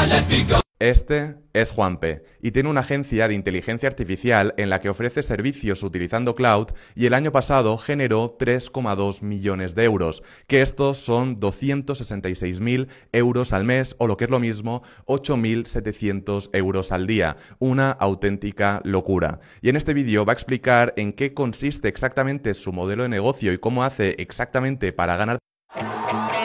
Este es Juanpe y tiene una agencia de inteligencia artificial en la que ofrece servicios utilizando cloud y el año pasado generó 3,2 millones de euros, que estos son 266.000 euros al mes o lo que es lo mismo, 8.700 euros al día. Una auténtica locura. Y en este vídeo va a explicar en qué consiste exactamente su modelo de negocio y cómo hace exactamente para ganar